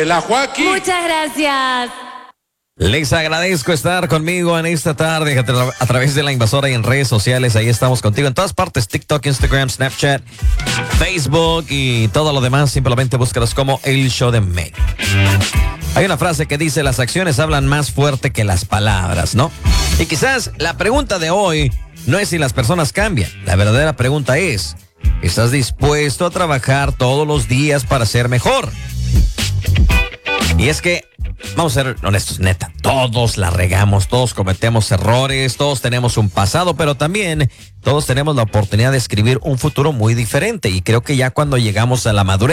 la Joaquín. Muchas gracias. Les agradezco estar conmigo en esta tarde a través de La Invasora y en redes sociales. Ahí estamos contigo en todas partes: TikTok, Instagram, Snapchat, Facebook y todo lo demás. Simplemente búscalos como El Show de Mega. Hay una frase que dice: las acciones hablan más fuerte que las palabras, ¿no? Y quizás la pregunta de hoy no es si las personas cambian. La verdadera pregunta es: ¿estás dispuesto a trabajar todos los días para ser mejor? Y es que, vamos a ser honestos, neta, todos la regamos, todos cometemos errores, todos tenemos un pasado, pero también todos tenemos la oportunidad de escribir un futuro muy diferente. Y creo que ya cuando llegamos a la madurez,